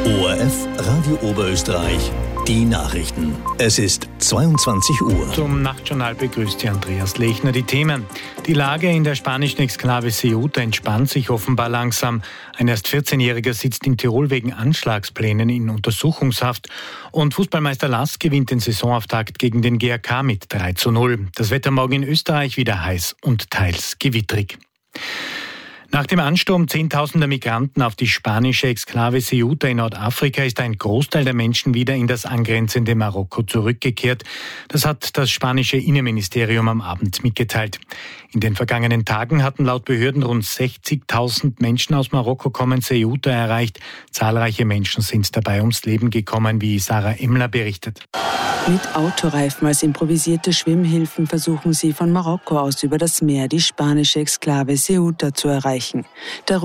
ORF Radio Oberösterreich, die Nachrichten. Es ist 22 Uhr. Zum Nachtjournal begrüßt Sie Andreas Lechner. Die Themen. Die Lage in der spanischen Exklave Ceuta entspannt sich offenbar langsam. Ein erst 14-Jähriger sitzt in Tirol wegen Anschlagsplänen in Untersuchungshaft. Und Fußballmeister Lask gewinnt den Saisonauftakt gegen den GAK mit 3:0. Das Wetter morgen in Österreich wieder heiß und teils gewittrig. Nach dem Ansturm zehntausender Migranten auf die spanische Exklave Ceuta in Nordafrika ist ein Großteil der Menschen wieder in das angrenzende Marokko zurückgekehrt. Das hat das spanische Innenministerium am Abend mitgeteilt. In den vergangenen Tagen hatten laut Behörden rund 60.000 Menschen aus Marokko kommen Ceuta erreicht. Zahlreiche Menschen sind dabei ums Leben gekommen, wie Sarah Emmler berichtet. Mit Autoreifen als improvisierte Schwimmhilfen versuchen sie von Marokko aus über das Meer die spanische Exklave Ceuta zu erreichen.